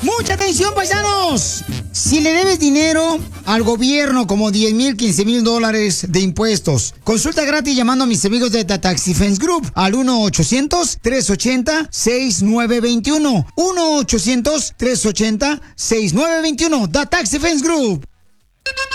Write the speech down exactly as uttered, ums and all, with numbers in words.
¡Mucha atención, paisanos! Si le debes dinero al gobierno, como diez mil, quince mil dólares de impuestos, consulta gratis llamando a mis amigos de The Tax Defense Group al uno ochocientos, tres ochenta, sesenta y nueve veintiuno. uno ochocientos, tres ochenta, sesenta y nueve veintiuno. The Tax Defense Group.